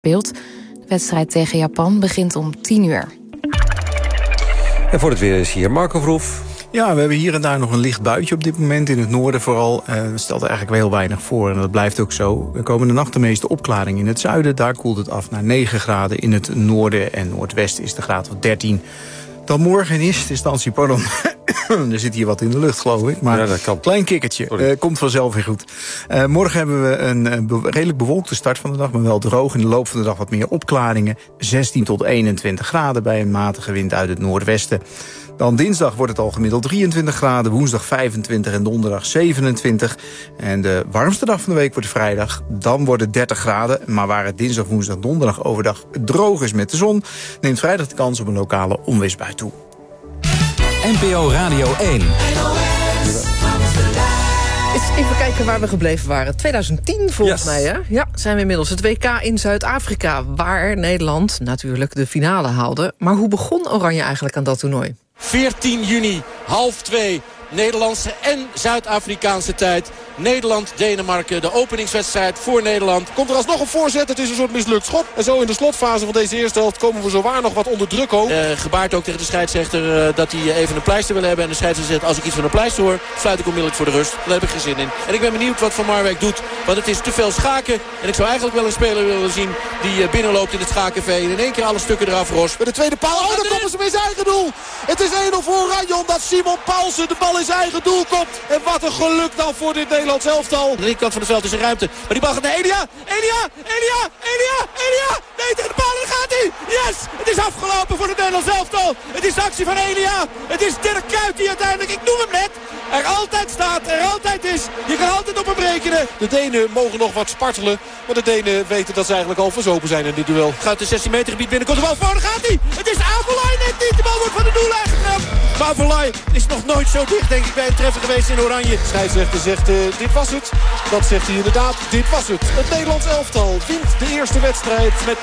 speelt. De wedstrijd tegen Japan begint om 10 uur. En voor het weer is hier Marco Verhoef. Ja, we hebben hier en daar nog een licht buitje op dit moment. In het noorden vooral. Stelt er eigenlijk wel heel weinig voor. En dat blijft ook zo. De komende nacht de meeste opklaring in het zuiden. Daar koelt het af naar 9 graden. In het noorden en noordwesten is de graad van 13. Dan morgen in eerste instantie, pardon. Er zit hier wat in de lucht, geloof ik. Maar dat kan. Klein kikkertje. Komt vanzelf weer goed. Morgen hebben we een redelijk bewolkte start van de dag, maar wel droog. In de loop van de dag wat meer opklaringen. 16 tot 21 graden bij een matige wind uit het noordwesten. Dan dinsdag wordt het al gemiddeld 23 graden. Woensdag 25 en donderdag 27. En de warmste dag van de week wordt vrijdag. Dan wordt het 30 graden. Maar waar het dinsdag, woensdag, donderdag overdag droog is met de zon, neemt vrijdag de kans op een lokale onweersbui toe. NPO Radio 1. Even kijken waar we gebleven waren. 2010 volgens mij, hè? Ja, zijn we inmiddels. Het WK in Zuid-Afrika, waar Nederland natuurlijk de finale haalde. Maar hoe begon Oranje eigenlijk aan dat toernooi? 14 juni, 1:30, Nederlandse en Zuid-Afrikaanse tijd. Nederland-Denemarken, de openingswedstrijd voor Nederland. Komt er alsnog een voorzet, het is een soort mislukt schot. En zo in de slotfase van deze eerste helft komen we zowaar nog wat onder druk ook. Gebaart ook tegen de scheidsrechter dat hij even een pleister wil hebben. En de scheidsrechter zegt, als ik iets van een pleister hoor, fluit ik onmiddellijk voor de rust. Daar heb ik geen zin in. En ik ben benieuwd wat Van Marwijk doet. Want het is te veel schaken. En ik zou eigenlijk wel een speler willen zien die binnenloopt in het schakenvee. En in één keer alle stukken eraf rost. Bij de tweede paal, oh, dan komen ze in zijn eigen doel. Het is 1-0 voor Oranje, omdat Simon Paulsen de bal in zijn eigen doel komt. En wat een geluk dan voor dit Nederlands elftal. Aan de linkerkant van het veld is er ruimte. Maar die bal gaat naar Elia. Elia! Nee, tegen de paal, en daar gaat hij. Yes! Het is afgelopen voor het Nederlands elftal. Het is de actie van Elia. Het is Dirk Kuyt die uiteindelijk, ik noem hem net, er altijd staat, er altijd is. Je kan altijd op hem rekenen. De Denen mogen nog wat spartelen. Maar de Denen weten dat ze eigenlijk al verzopen zijn in dit duel. Gaat de 16 meter gebied binnen. Komt de bal voor, daar gaat hij. Het is Avolai net niet. De bal wordt van de doellijn getrapt. Maar Avolai is nog nooit zo dicht, denk ik, bij een treffer geweest in Oranje. De scheidsrechter zegt, dit was het. Dat zegt hij inderdaad, dit was het. Het Nederlands elftal wint de eerste wedstrijd met